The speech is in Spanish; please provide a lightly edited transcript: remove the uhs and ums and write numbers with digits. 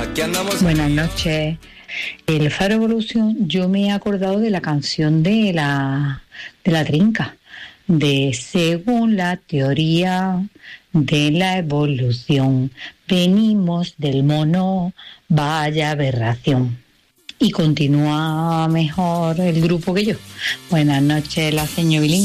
Aquí andamos. Buenas noches. El Faro Evolución, yo me he acordado de la canción de la Trinca, de según la teoría de la evolución, venimos del mono, vaya aberración. Y continúa mejor el grupo que yo. Buenas noches, la señora Bilín.